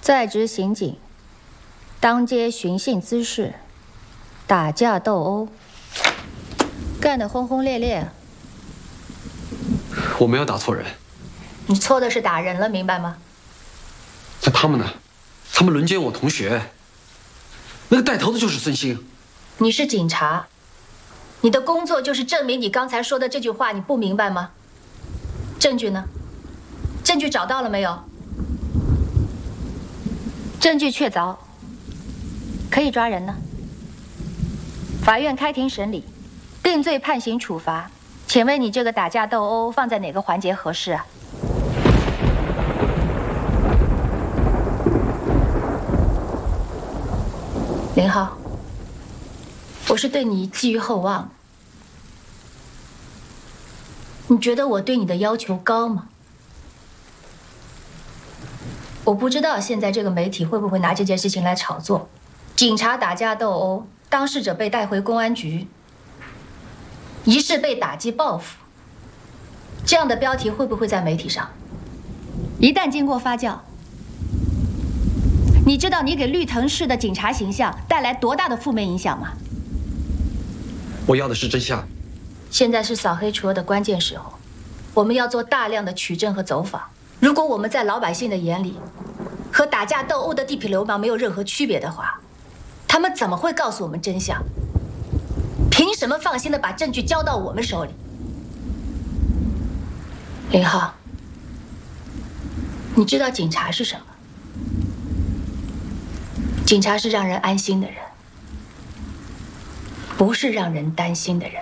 在职刑警，当街寻衅滋事，打架斗殴，干得轰轰烈烈。 我没有打错人。 你错的是打人了，明白吗？ 那他们呢？他们轮奸我同学，那个带头的就是孙兴。 你是警察，你的工作就是证明你刚才说的这句话，你不明白吗？证据呢？证据找到了没有？证据确凿，可以抓人呢。法院开庭审理，定罪判刑处罚。请问你这个打架斗殴放在哪个环节合适啊？林浩，我是对你寄予厚望。你觉得我对你的要求高吗？我不知道现在这个媒体会不会拿这件事情来炒作。警察打架斗殴，当事者被带回公安局，疑似被打击报复，这样的标题会不会在媒体上？一旦经过发酵，你知道你给绿藤市的警察形象带来多大的负面影响吗？ 我要的是真相。 现在是扫黑除恶的关键时候，我们要做大量的取证和走访。如果我们在老百姓的眼里和打架斗殴的地痞流氓没有任何区别的话，他们怎么会告诉我们真相？凭什么放心的把证据交到我们手里？林浩，你知道警察是什么？警察是让人安心的人，不是让人担心的人。